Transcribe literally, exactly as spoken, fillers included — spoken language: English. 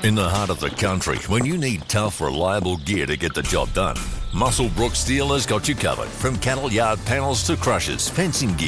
In the heart of the country, when you need tough, reliable gear to get the job done, Musselbrook Steel has got you covered. From cattle yard panels to crushers, fencing gear,